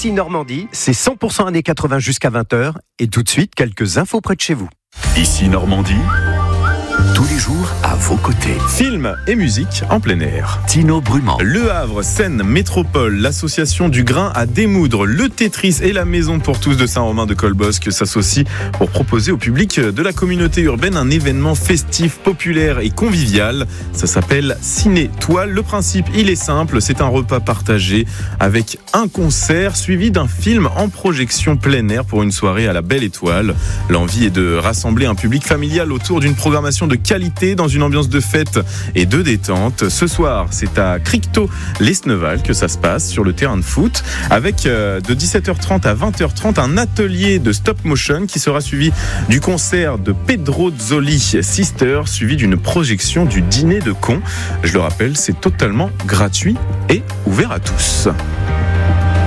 Ici Normandie, c'est 100% années 80 jusqu'à 20h. Et tout de suite, quelques infos près de chez vous. Ici Normandie, tous les jours à vos côtés. Film et musique en plein air. Tino Brument. Le Havre, Seine, Métropole, l'association du grain à démoudre, le Tetris et la Maison pour tous de Saint-Romain de Colbosque s'associent pour proposer au public de la communauté urbaine un événement festif, populaire et convivial. Ça s'appelle Ciné Toile. Le principe, il est simple, c'est un repas partagé avec un concert suivi d'un film en projection plein air pour une soirée à la Belle Étoile. L'envie est de rassembler un public familial autour d'une programmation de qualité dans une ambiance de fête et de détente. Ce soir, c'est à Cricto-Lesneval que ça se passe sur le terrain de foot avec de 17h30 à 20h30 un atelier de stop motion qui sera suivi du concert de Pedro Zoli Sister suivi d'une projection du dîner de cons. Je le rappelle, c'est totalement gratuit et ouvert à tous.